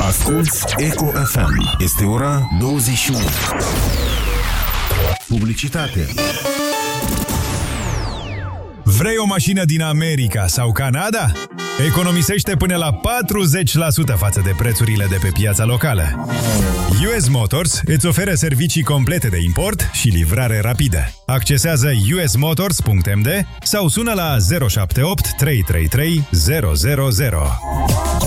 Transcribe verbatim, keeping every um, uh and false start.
Asculți Eco F M. Este ora douăzeci și unu. Publicitate. Vrei o mașină din America sau Canada? Economisește până la patruzeci la sută față de prețurile de pe piața locală. U S Motors îți oferă servicii complete de import și livrare rapidă. Accesează u s motors punct m d sau sună la zero șapte opt trei trei trei zero zero zero.